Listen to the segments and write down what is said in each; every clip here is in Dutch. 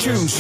Tunes.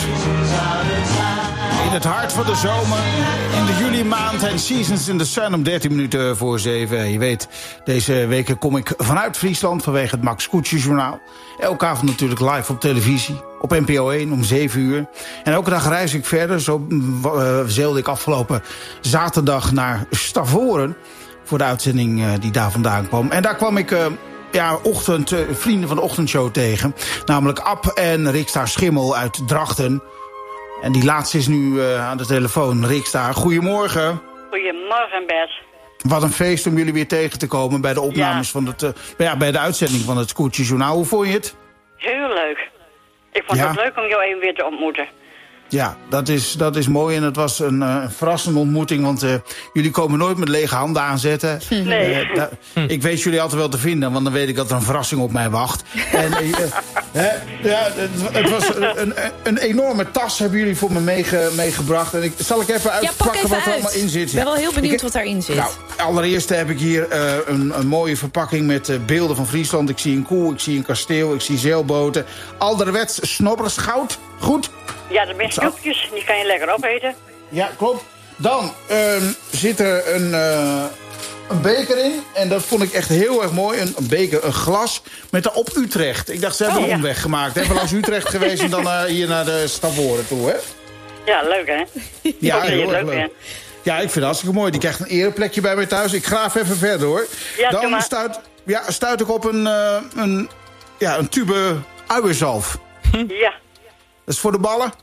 In het hart van de zomer, in de juli maand en Seasons in the Sun om 13 minuten voor 7. Je weet, deze weken kom ik vanuit Friesland vanwege het Max Koetje journaal. Elke avond natuurlijk live op televisie, op NPO 1 om 7 uur. En elke dag reis ik verder. Zo zeilde ik afgelopen zaterdag naar Stavoren voor de uitzending die daar vandaan kwam. En daar kwam ik vrienden van de ochtendshow tegen. Namelijk Ab en Riksta Schimmel uit Drachten. En die laatste is nu aan de telefoon. Riksta, goedemorgen. Goedemorgen, Bert. Wat een feest om jullie weer tegen te komen bij de opnames van het, bij de uitzending van het Koetje Journaal. Hoe vond je het? Heel leuk. Ik vond het leuk om jou even weer te ontmoeten. Ja, dat is mooi en het was een verrassende ontmoeting, want jullie komen nooit met lege handen aanzetten. Nee. Ik weet jullie altijd wel te vinden, want dan weet ik dat er een verrassing op mij wacht. En het was een enorme tas hebben jullie voor me meegebracht. En zal ik even uitpakken wat er allemaal in zit? Ik ben wel heel benieuwd wat daarin zit. Nou, allereerst heb ik hier een mooie verpakking met beelden van Friesland. Ik zie een koe, ik zie een kasteel, ik zie zeilboten. Alderwets snobbersgoud. Goed? Ja, dat zijn snoepjes. Die kan je lekker opeten. Ja, klopt. Dan zit er een beker in. En dat vond ik echt heel erg mooi. Een beker, een glas met daarop Utrecht. Ik dacht, ze hebben een omweg gemaakt. Even langs Utrecht geweest en dan hier naar de Stavoren toe, hè? Ja, leuk, hè? Ja, heel erg leuk. Ja, ik vind het hartstikke mooi. Die krijgt een ereplekje bij mij thuis. Ik graaf even verder, hoor. Ja, dan stuit ik op een tube uienzalf. Ja. Dat is voor de ballen?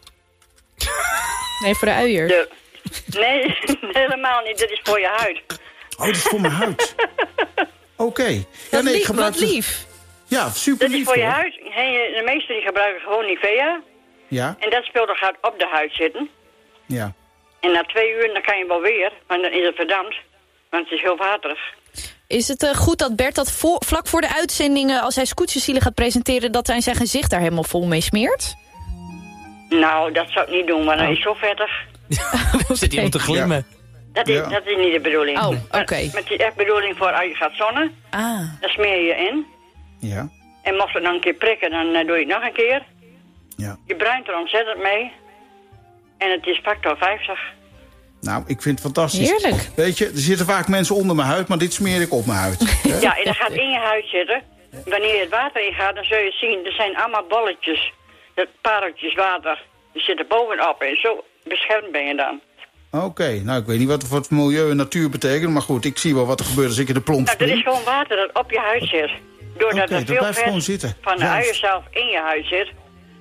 Nee, voor de uier. Nee, helemaal niet. Dit is voor je huid. Oh, dat is voor mijn huid. Oké. Ja, nee, wat lief. Ja, super lief. Dit is voor je huid. De meesten die gebruiken gewoon Nivea. Ja. En dat spul gaat op de huid zitten. Ja. En na 2 uur dan kan je wel weer, maar dan is het verdampt. Want het is heel waterig. Is het goed dat Bert dat vlak voor de uitzending, als hij Scootjesielen gaat presenteren, dat hij zijn gezicht daar helemaal vol mee smeert? Nou, dat zou ik niet doen, want dat is zo vettig. Zit hij om te glimmen? Ja. Dat is niet de bedoeling. Oh, oké. Met die echt bedoeling voor als je gaat zonnen, dan smeer je in. Ja. En mocht het dan een keer prikken, dan doe je het nog een keer. Ja. Je bruint er ontzettend mee. En het is factor 50. Nou, ik vind het fantastisch. Heerlijk. Weet je, er zitten vaak mensen onder mijn huid, maar dit smeer ik op mijn huid. Ja, en dat gaat in je huid zitten. Wanneer je het water in gaat, dan zul je zien, er zijn allemaal bolletjes. Pareltjes water. Die zitten bovenop en zo beschermd ben je dan. Oké, nou ik weet niet wat voor het milieu en natuur betekent, maar goed, ik zie wel wat er gebeurt als ik in de plomp spring. Nou, dat is gewoon water dat op je huid zit. Doordat er veel vet van de uier zelf in je huid zit,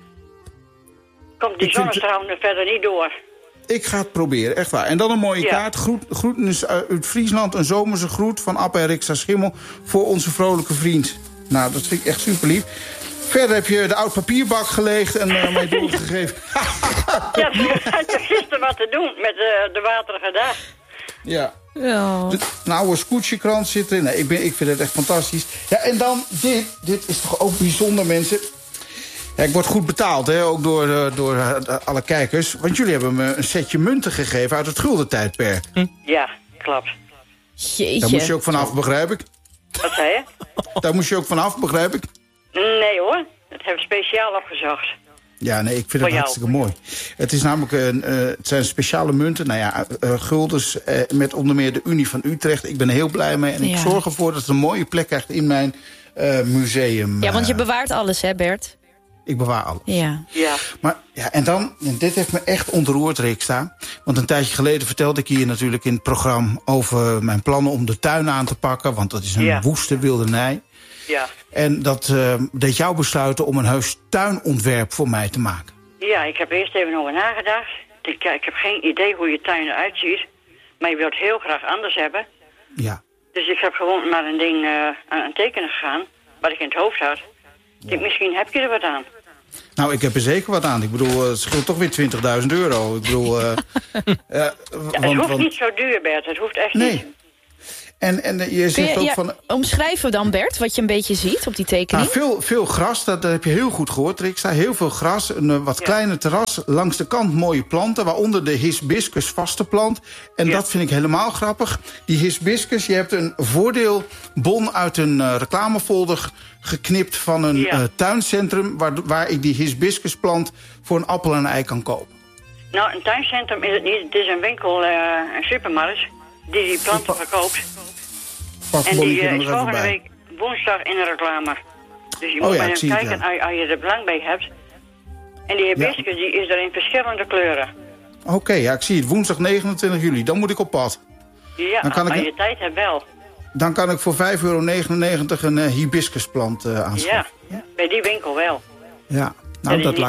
komt die zonnestraal er verder niet door. Ik ga het proberen, echt waar. En dan een mooie kaart. Groeten uit Friesland, een zomerse groet van Ab en Riksta Schimmel voor onze vrolijke vriend. Nou, dat vind ik echt super lief. Verder heb je de oud papierbak geleegd en mij doorgegeven. Ja, ik had gisteren wat te doen met de waterige dag. Ja. Een oude scootjekrant zit erin. Nee, ik vind het echt fantastisch. Ja, en dan dit is toch ook bijzonder, mensen. Ja, ik word goed betaald, hè, ook door alle kijkers. Want jullie hebben me een setje munten gegeven uit het guldentijdperk. Ja, klopt. Jeetje. Daar moest je ook vanaf, begrijp ik. Wat zei je? Daar moest je ook vanaf, begrijp ik. Nee hoor, dat hebben we speciaal opgezocht. Ja, nee, ik vind het hartstikke mooi. Het is namelijk het zijn speciale munten, guldens met onder meer de Unie van Utrecht. Ik ben er heel blij mee en ik zorg ervoor dat het een mooie plek krijgt in mijn museum. Ja, want je bewaart alles, hè Bert? Ik bewaar alles. Ja. Maar en dit heeft me echt ontroerd, Riksta. Want een tijdje geleden vertelde ik hier natuurlijk in het programma over mijn plannen om de tuin aan te pakken. Want dat is een woeste wildernij. Ja. En dat deed jou besluiten om een heus tuinontwerp voor mij te maken. Ja, ik heb eerst even over nagedacht. Ik heb geen idee hoe je tuin eruit ziet. Maar je wilt heel graag anders hebben. Ja. Dus ik heb gewoon maar een ding aan het tekenen gegaan. Wat ik in het hoofd had. Ja. Misschien heb je er wat aan. Nou, ik heb er zeker wat aan. Ik bedoel, het scheelt toch weer €20.000. Ik bedoel... het hoeft niet zo duur, Bert. Het hoeft echt niet. En je zegt ook van... Omschrijven dan, Bert, wat je een beetje ziet op die tekening? Nou, veel gras, dat heb je heel goed gehoord, Riksta. Heel veel gras, een wat kleiner terras. Langs de kant mooie planten, waaronder de hibiscus vaste plant. En dat vind ik helemaal grappig. Die hibiscus, je hebt een voordeelbon uit een reclamefolder geknipt van een tuincentrum... waar ik die hibiscusplant voor een appel en een ei kan kopen. Nou, een tuincentrum is het niet. Het is een winkel, een supermarkt, die planten verkoopt. En die is volgende week woensdag in de reclame. Dus je moet maar even kijken als je er belang bij hebt. En die hibiscus die is er in verschillende kleuren. Oké, ik zie het. Woensdag 29 juli. Dan moet ik op pad. Ja, dan kan als je tijd hebt wel. Dan kan ik voor €5,99 een hibiscusplant aanschaffen. Ja, bij die winkel wel. Ja, nou dat